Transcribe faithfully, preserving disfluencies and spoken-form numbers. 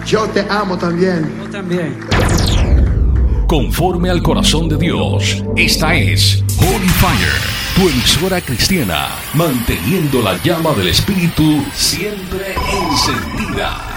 Yo te amo también. Yo también. Conforme al corazón de Dios, esta es Holy Fire, tu emisora cristiana, manteniendo la llama del Espíritu siempre encendida.